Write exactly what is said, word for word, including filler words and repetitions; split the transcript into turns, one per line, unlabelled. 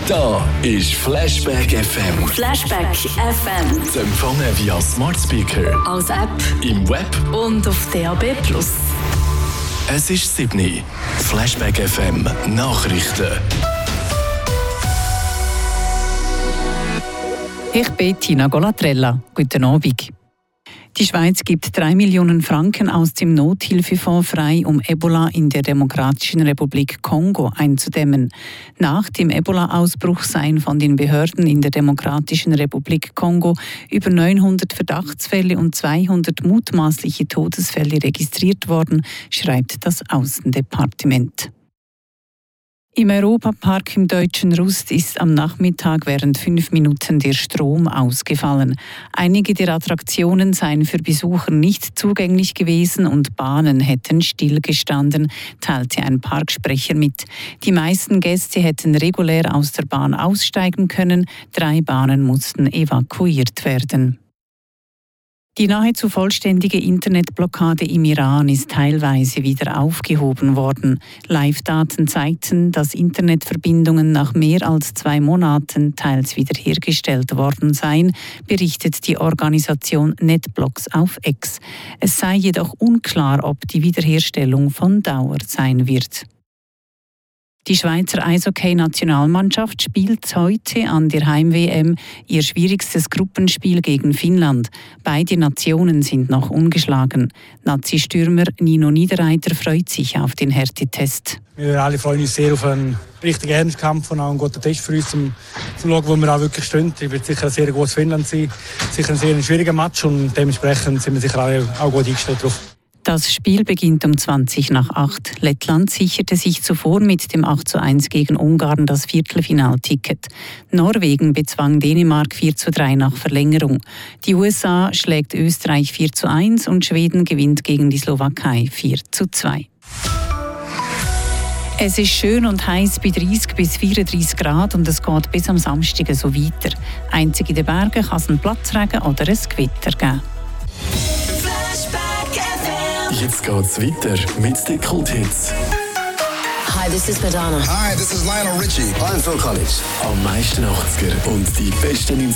Da ist Flashback F M.
Flashback F M.
Zu empfangen via Smart Speaker,
als App
im Web
und auf D A B plus.
Es ist sieben. Flashback F M Nachrichten.
Ich bin Tina Golatrella. Guten Abend. Die Schweiz gibt drei Millionen Franken aus dem Nothilfefonds frei, um Ebola in der Demokratischen Republik Kongo einzudämmen. Nach dem Ebola-Ausbruch seien von den Behörden in der Demokratischen Republik Kongo über neunhundert Verdachtsfälle und zweihundert mutmaßliche Todesfälle registriert worden, schreibt das Außendepartement. Im Europapark im Deutschen Rust ist am Nachmittag während fünf Minuten der Strom ausgefallen. Einige der Attraktionen seien für Besucher nicht zugänglich gewesen und Bahnen hätten stillgestanden, teilte ein Parksprecher mit. Die meisten Gäste hätten regulär aus der Bahn aussteigen können, drei Bahnen mussten evakuiert werden. Die nahezu vollständige Internetblockade im Iran ist teilweise wieder aufgehoben worden. Live-Daten zeigten, dass Internetverbindungen nach mehr als zwei Monaten teils wiederhergestellt worden seien, berichtet die Organisation NetBlocks auf X. Es sei jedoch unklar, ob die Wiederherstellung von Dauer sein wird. Die Schweizer Eishockey-Nationalmannschaft spielt heute an der Heim-W M ihr schwierigstes Gruppenspiel gegen Finnland. Beide Nationen sind noch ungeschlagen. Nazi-Stürmer Nino Niederreiter freut sich auf den Härtetest.
Wir alle freuen uns sehr auf einen richtigen Ernstkampf und auch einen guten Test für uns, zum, zum schauen, wo wir auch wirklich stehen. Es wird sicher ein sehr gutes Finnland sein, sicher ein sehr schwieriger Match und dementsprechend sind wir sicher alle auch gut eingestellt darauf.
Das Spiel beginnt um zwanzig nach acht. Lettland sicherte sich zuvor mit dem acht zu eins gegen Ungarn das Viertelfinalticket. Norwegen bezwang Dänemark vier zu drei nach Verlängerung. Die U S A schlägt Österreich vier zu eins und Schweden gewinnt gegen die Slowakei vier zu zwei. Es ist schön und heiß bei dreißig bis vierunddreißig Grad und es geht bis am Samstag so weiter. Einzig in den Bergen kann es einen Platzregen oder ein Gewitter geben.
Jetzt geht's weiter mit den Kulthits.
Hi, this is Madonna.
Hi, this is Lionel Richie.
I'm Phil Collins. Am meisten achtziger und die besten